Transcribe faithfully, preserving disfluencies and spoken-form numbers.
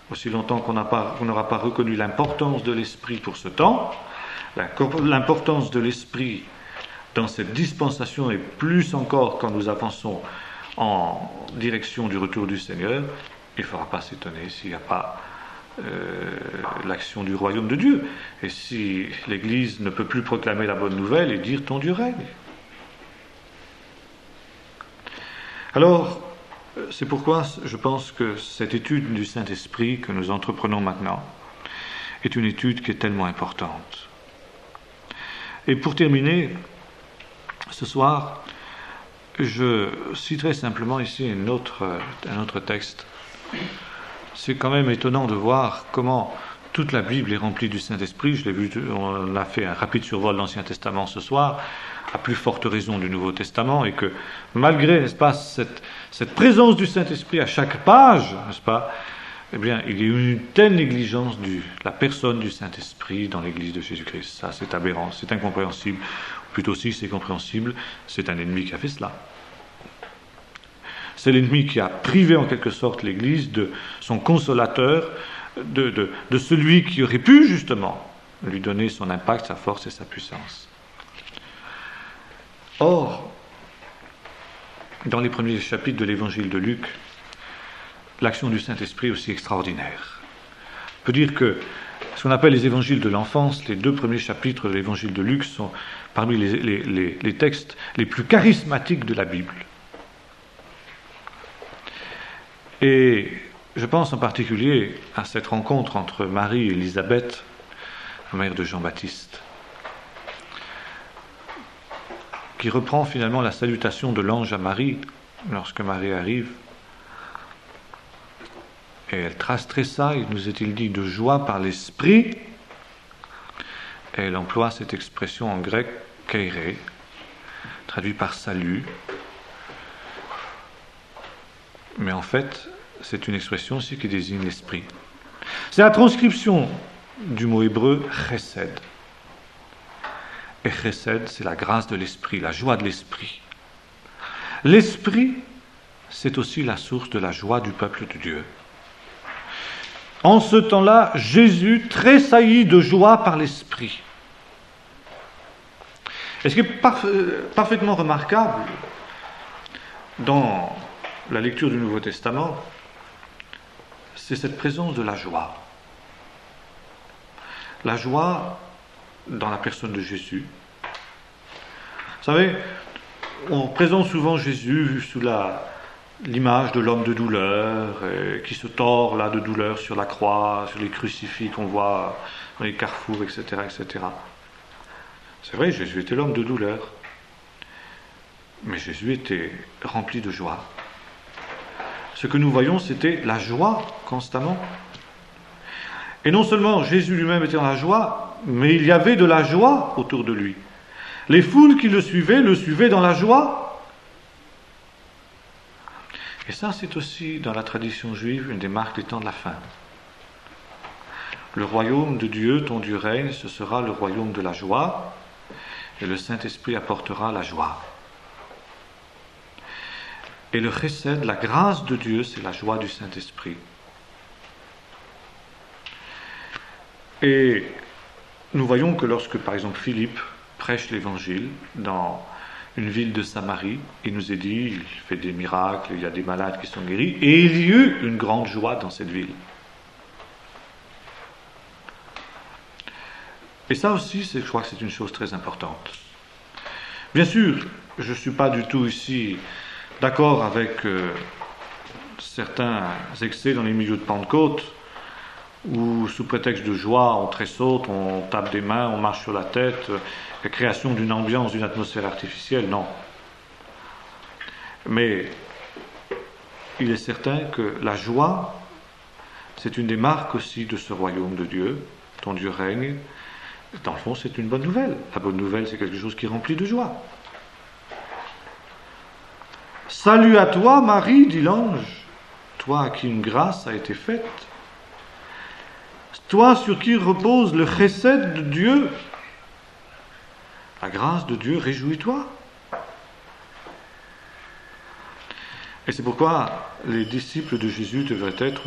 aussi longtemps qu'on n'a pas, qu'on n'aura pas reconnu l'importance de l'Esprit pour ce temps, l'importance de l'Esprit dans cette dispensation et plus encore quand nous avançons en direction du retour du Seigneur, il ne faudra pas s'étonner s'il n'y a pas euh, l'action du royaume de Dieu. Et si l'Église ne peut plus proclamer la bonne nouvelle et dire « ton Dieu règne ». Alors, c'est pourquoi je pense que cette étude du Saint-Esprit que nous entreprenons maintenant est une étude qui est tellement importante. Et pour terminer, ce soir, je citerai simplement ici une autre, un autre texte. C'est quand même étonnant de voir comment toute la Bible est remplie du Saint-Esprit. Je l'ai vu, on a fait un rapide survol de l'Ancien Testament ce soir, à plus forte raison du Nouveau Testament, et que malgré, n'est-ce pas, cette, cette présence du Saint-Esprit à chaque page, n'est-ce pas, eh bien, il y a eu une telle négligence de la personne du Saint-Esprit dans l'Église de Jésus-Christ. Ça, c'est aberrant, c'est incompréhensible. Plutôt si c'est compréhensible, c'est un ennemi qui a fait cela. C'est l'ennemi qui a privé en quelque sorte l'Église de son consolateur, de, de, de celui qui aurait pu justement lui donner son impact, sa force et sa puissance. Or, dans les premiers chapitres de l'Évangile de Luc, l'action du Saint-Esprit est aussi extraordinaire. On peut dire que ce qu'on appelle les évangiles de l'enfance, les deux premiers chapitres de l'Évangile de Luc sont parmi les, les, les, les textes les plus charismatiques de la Bible. Et je pense en particulier à cette rencontre entre Marie et Élisabeth, mère de Jean-Baptiste, qui reprend finalement la salutation de l'ange à Marie lorsque Marie arrive. Et elle trace très ça, il nous est-il dit, de joie par l'esprit. Et elle emploie cette expression en grec, keire, traduit par salut. Mais en fait, c'est une expression aussi qui désigne l'esprit. C'est la transcription du mot hébreu chesed. Et chesed, c'est la grâce de l'esprit, la joie de l'esprit. L'esprit, c'est aussi la source de la joie du peuple de Dieu. En ce temps-là, Jésus tressaillit de joie par l'Esprit. Et ce qui est parfa- parfaitement remarquable dans la lecture du Nouveau Testament, c'est cette présence de la joie. La joie dans la personne de Jésus. Vous savez, on présente souvent Jésus sous la... l'image de l'homme de douleur, euh, qui se tord là de douleur sur la croix, sur les crucifix qu'on voit dans les carrefours, et cetera, et cetera. C'est vrai, Jésus était l'homme de douleur, mais Jésus était rempli de joie. Ce que nous voyons, c'était la joie constamment. Et non seulement Jésus lui-même était dans la joie, mais il y avait de la joie autour de lui. Les foules qui le suivaient, le suivaient dans la joie. Et ça, c'est aussi, dans la tradition juive, une des marques des temps de la fin. Le royaume de Dieu, ton Dieu règne, ce sera le royaume de la joie, et le Saint-Esprit apportera la joie. Et le chesed, la grâce de Dieu, c'est la joie du Saint-Esprit. Et nous voyons que lorsque, par exemple, Philippe prêche l'Évangile dans une ville de Samarie, il nous est dit, il fait des miracles, il y a des malades qui sont guéris, et il y eut une grande joie dans cette ville. Et ça aussi, c'est, je crois que c'est une chose très importante. Bien sûr, je ne suis pas du tout ici d'accord avec euh, certains excès dans les milieux de Pentecôte, où sous prétexte de joie, on tressaute, on tape des mains, on marche sur la tête, euh, la création d'une ambiance, d'une atmosphère artificielle, non. Mais il est certain que la joie, c'est une des marques aussi de ce royaume de Dieu, ton Dieu règne. Dans le fond, c'est une bonne nouvelle. La bonne nouvelle, c'est quelque chose qui remplit de joie. Salut à toi, Marie, dit l'ange, toi à qui une grâce a été faite, toi sur qui repose le chesed de Dieu, la grâce de Dieu, réjouis-toi. Et c'est pourquoi les disciples de Jésus devraient être